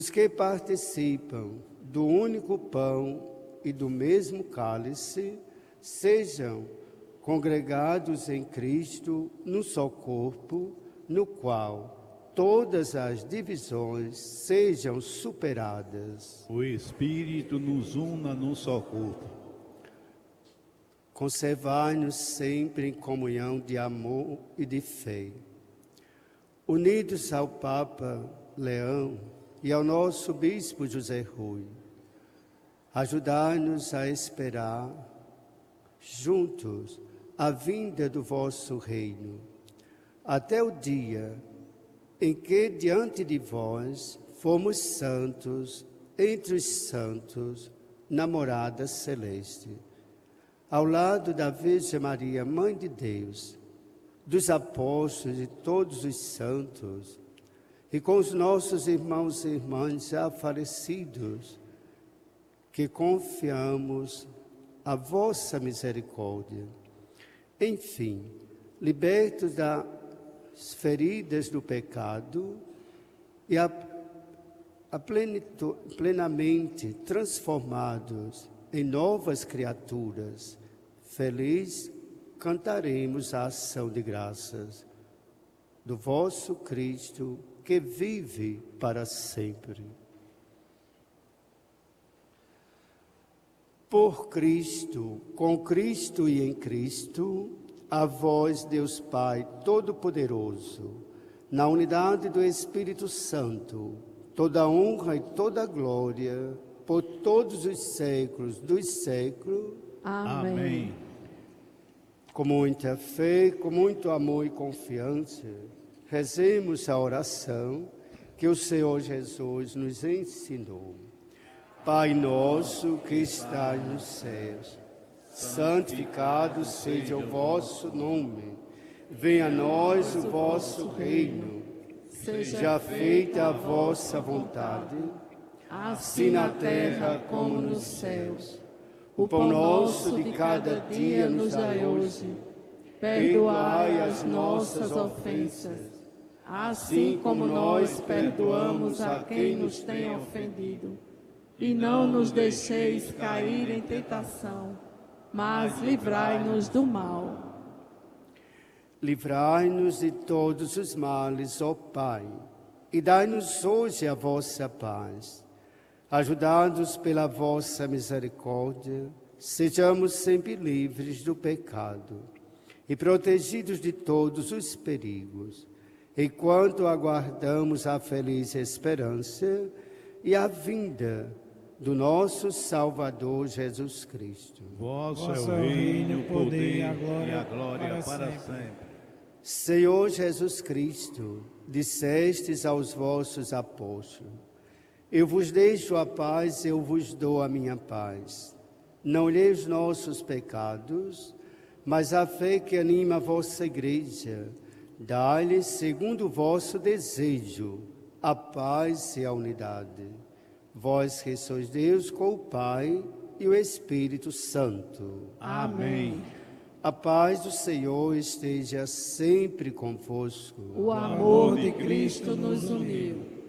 Os que participam do único pão e do mesmo cálice sejam congregados em Cristo num só corpo, no qual todas as divisões sejam superadas. O Espírito nos una num só corpo. Conservai-nos sempre em comunhão de amor e de fé. Unidos ao Papa Leão e ao nosso Bispo José Rui, ajudai-nos a esperar juntos a vinda do vosso reino, até o dia em que diante de vós fomos santos entre os santos na morada celeste, ao lado da Virgem Maria, Mãe de Deus, dos apóstolos e todos os santos, e com os nossos irmãos e irmãs já falecidos, que confiamos a vossa misericórdia. Enfim, libertos das feridas do pecado e plenamente transformados em novas criaturas, feliz cantaremos a ação de graças do vosso Cristo, que vive para sempre. Por Cristo, com Cristo e em Cristo, a vós, Deus Pai Todo-Poderoso, na unidade do Espírito Santo, toda honra e toda glória, por todos os séculos dos séculos. Amém. Com muita fé, com muito amor e confiança, rezemos a oração que o Senhor Jesus nos ensinou. Pai nosso que estais nos céus, santificado seja o vosso nome. Venha a nós o vosso reino. Seja feita a vossa vontade, assim na terra como nos céus. O pão nosso de cada dia nos dai hoje. Perdoai as nossas ofensas, assim como nós perdoamos a quem nos tem ofendido. E não nos deixeis cair em tentação, mas livrai-nos do mal. Livrai-nos de todos os males, ó Pai, e dai-nos hoje a vossa paz. Ajudados pela vossa misericórdia, sejamos sempre livres do pecado e protegidos de todos os perigos, enquanto aguardamos a feliz esperança e a vinda do nosso Salvador Jesus Cristo. Vosso é o reino, o poder e a glória para sempre. Senhor Jesus Cristo, dissestes aos vossos apóstolos: eu vos deixo a paz, eu vos dou a minha paz. Não olhei os nossos pecados, mas a fé que anima a vossa igreja. Dai-lhe, segundo o vosso desejo, a paz e a unidade. Vós que sois Deus com o Pai e o Espírito Santo. Amém. A paz do Senhor esteja sempre convosco. O amor de Cristo nos uniu.